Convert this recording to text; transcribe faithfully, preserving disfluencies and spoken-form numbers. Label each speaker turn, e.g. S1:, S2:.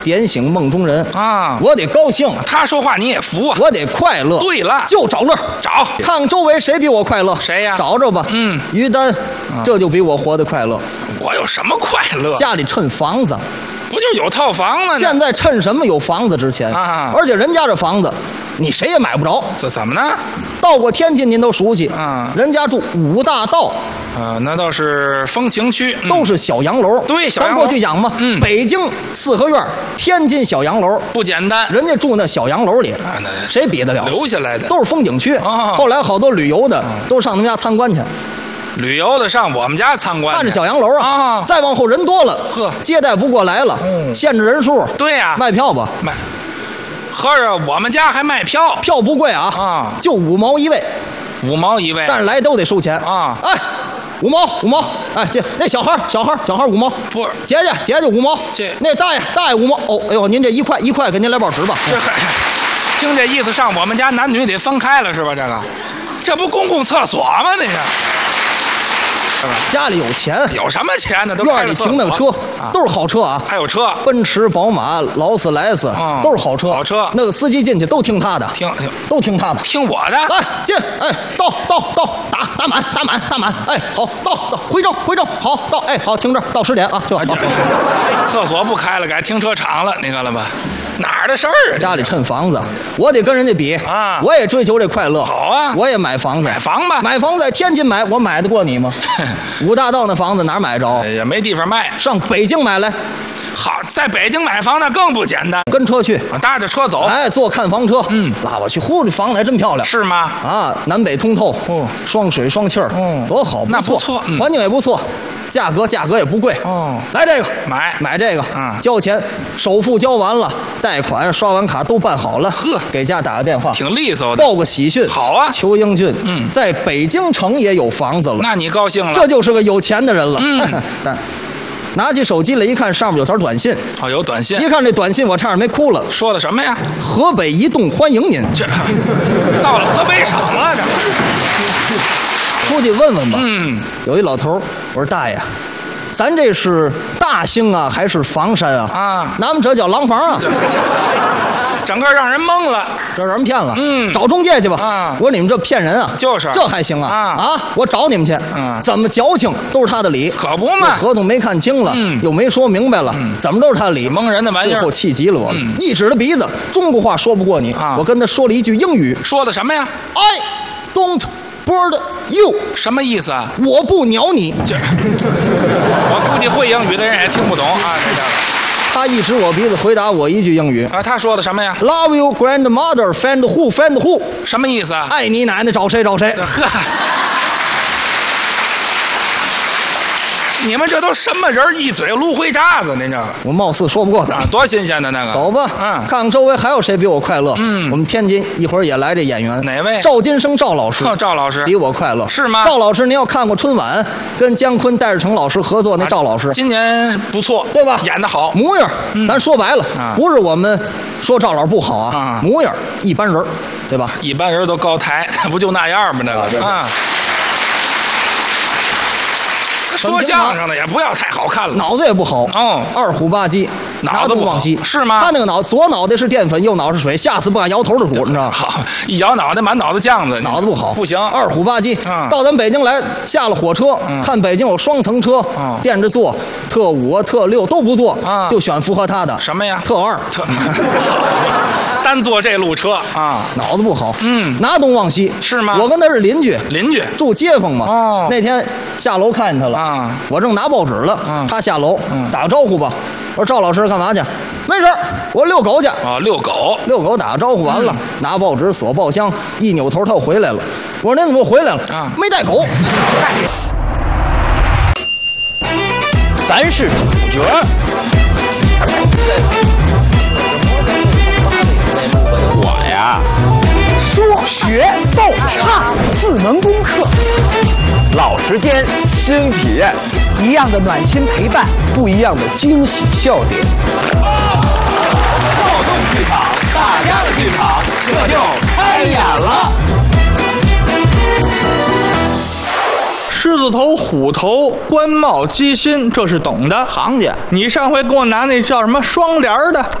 S1: 点醒梦中人
S2: 啊！
S1: 我得高兴，
S2: 他说话你也服啊！
S1: 我得快乐。
S2: 对了，
S1: 就找乐，
S2: 找
S1: 看周围谁比我快乐？
S2: 谁呀？
S1: 找着吧。
S2: 嗯，
S1: 于丹，这就比我活得快乐。
S2: 我有什么快乐？
S1: 家里趁房子，
S2: 不就是有套房吗？
S1: 现在趁什么有房子值钱
S2: 啊？
S1: 而且人家这房子，你谁也买不着。
S2: 这怎么呢？
S1: 到过天津您都熟悉
S2: 啊，
S1: 人家住五大道。
S2: 啊，那倒是风情区，
S1: 嗯、都是小洋楼。
S2: 对，小洋
S1: 楼。咱过去讲嘛，
S2: 嗯，
S1: 北京四合院，天津小洋楼
S2: 不简单。
S1: 人家住那小洋楼里，
S2: 啊、那
S1: 谁比得了？
S2: 留下来的
S1: 都是风景区。
S2: 哦、
S1: 后来好多旅游的、哦、都上他们家参观去。
S2: 旅游的上我们家参观，
S1: 看着小洋楼啊。
S2: 啊，
S1: 再往后人多了，
S2: 呵，
S1: 接待不过来了，
S2: 嗯，
S1: 限制人数。
S2: 对呀、啊，
S1: 卖票吧，
S2: 卖。合着我们家还卖票，
S1: 票不贵啊，
S2: 啊，
S1: 就五毛一位，
S2: 五毛一位，
S1: 但是来都得收钱
S2: 啊。
S1: 哎。五毛五毛，哎，这那小孩小孩小孩五毛，
S2: 不是
S1: 姐姐姐姐五毛，
S2: 这
S1: 那大爷大爷五毛，哦，哎呦，您这一块一块给您来包纸吧。
S2: 这听这意思，上我们家男女得分开了是吧？这个，这不公共厕所吗？这个。
S1: 家里有钱，
S2: 有什么钱呢？都
S1: 院里停那个车、啊、都是好车啊，
S2: 还有车，
S1: 奔驰、宝马、劳斯莱斯、嗯、都是好车。
S2: 好车，
S1: 那个司机进去都听他的，
S2: 听听
S1: 都听他的，
S2: 听我的。
S1: 来进，哎，到到到，打打满打满打满，哎，好到到回正回正，好到，哎好停这儿，到十点啊就好。
S2: 厕所不开了，改停车场了，你看了吧？哪儿的事儿啊？
S1: 家里趁房子，我得跟人家比
S2: 啊！
S1: 我也追求这快乐。
S2: 好啊，
S1: 我也买房子，
S2: 买房吧，
S1: 买房在天津买，我买得过你吗？五大道那房子哪儿买着？
S2: 也没地方卖，
S1: 上北京买来。
S2: 好，在北京买房那更不简单，
S1: 跟车去，
S2: 搭着车走，
S1: 哎，坐看房车，
S2: 嗯，
S1: 拉我去，呼，这房子还真漂亮，
S2: 是吗？
S1: 啊，南北通透，
S2: 哦，
S1: 双水双气儿，
S2: 哦，
S1: 多好，
S2: 那不错，
S1: 嗯、环境也不错，价格价格也不贵，
S2: 哦，
S1: 来这个
S2: 买
S1: 买这个，
S2: 嗯，
S1: 交钱，首付交完了，贷款刷完卡都办好了，
S2: 呵，给
S1: 家打个电话，
S2: 挺利索的，
S1: 报个喜讯，
S2: 好啊，
S1: 邱英俊，
S2: 嗯，
S1: 在北京城也有房子了，
S2: 那你高兴了，
S1: 这就是个有钱的人了，
S2: 嗯，
S1: 但。拿起手机来一看，上面有条短信。
S2: 哦，有短信。
S1: 一看这短信，我差点没哭了。
S2: 说的什么呀？
S1: 河北移动欢迎您。
S2: 这到了河北省了，这。
S1: 出去问问吧。
S2: 嗯。
S1: 有一老头，我说大爷，咱这是大兴啊，还是房山啊？
S2: 啊，
S1: 咱们这叫廊坊啊。
S2: 整个让人懵了，
S1: 这让人骗了。
S2: 嗯，
S1: 找中介去吧。
S2: 啊，
S1: 我说你们这骗人啊！
S2: 就是，
S1: 这还行啊？
S2: 啊
S1: 啊！我找你们去。
S2: 嗯，
S1: 怎么矫情都是他的理，
S2: 可不嘛。
S1: 合同没看清了，
S2: 嗯，
S1: 又没说明白了，
S2: 嗯，
S1: 怎么都是他的理，
S2: 蒙人的玩意儿。
S1: 最后气急了我了，
S2: 嗯，
S1: 一指着鼻子，中国话说不过你。
S2: 啊，
S1: 我跟他说了一句英语，
S2: 说的什么呀
S1: ？I don't board you，
S2: 什么意思啊？
S1: 我不鸟你。
S2: 这，我估计会英语的人也听不懂啊，这个。
S1: 他一指我鼻子，回答我一句英语。
S2: 啊，他说的什么呀
S1: ？Love you, grandmother, find who, find who。
S2: 什么意思啊？
S1: 爱你奶奶，找谁找谁。
S2: 呵，你们这都什么人？一嘴芦灰渣子，您这。
S1: 我貌似说不过他，
S2: 啊，多新鲜的那个。
S1: 走吧，
S2: 嗯，
S1: 看看周围还有谁比我快乐。
S2: 嗯，
S1: 我们天津一会儿也来这演员，
S2: 哪位？
S1: 赵金生赵老师。
S2: 哦，赵老师
S1: 比我快乐
S2: 是吗？
S1: 赵老师，您要看过春晚，跟姜昆、戴志诚老师合作那赵老师，
S2: 啊、今年不错，
S1: 对吧？
S2: 演得好，
S1: 模样，
S2: 嗯、
S1: 咱说白了，
S2: 啊、
S1: 不是我们说赵老师不好啊，
S2: 啊
S1: 模样一般人，对吧？
S2: 一般人都高抬，不就那样吗？那个啊。说相声的也不要太好看了，
S1: 脑子也不好
S2: 哦，
S1: 二虎吧唧，
S2: 脑子不
S1: 往西
S2: 是吗？
S1: 他那个脑左脑袋是淀粉，右脑是水，下次不敢摇头的主，你知道吗？
S2: 好，一摇脑袋满脑子酱子，
S1: 脑子不好，
S2: 不行。
S1: 二虎吧唧，
S2: 嗯、
S1: 到咱北京来，下了火车，
S2: 嗯、
S1: 看北京有双层车，
S2: 嗯、
S1: 垫着坐，特五啊、特六都不坐，
S2: 嗯、
S1: 就选符合他的。
S2: 什么呀？
S1: 特二，
S2: 特单坐这路车啊，
S1: 脑子不好。
S2: 嗯，
S1: 拿东往西
S2: 是吗？
S1: 我跟他是邻居，
S2: 邻居
S1: 住街坊嘛。
S2: 哦，
S1: 那天下楼看见他了
S2: 啊，
S1: 我正拿报纸了，
S2: 嗯、
S1: 他下楼，
S2: 嗯、
S1: 打个招呼吧。我说赵老师干嘛去？没事，我遛狗去。
S2: 啊，遛狗，
S1: 遛狗打个招呼完了，
S2: 嗯、
S1: 拿报纸锁报箱，一扭头他又回来了。我说您怎么回来了？
S2: 啊，
S1: 没带狗。
S3: 咱是主角。我呀，
S4: 说学逗唱四门功课，
S3: 老时间新体验，
S4: 一样的暖心陪伴，
S3: 不一样的惊喜笑点。
S5: 躁动剧场，大家的剧场，这就开演了。
S6: 狮子头有虎头，官帽鸡心，这是懂的。
S5: 行家，
S6: 你上回给我拿那叫什么双联的，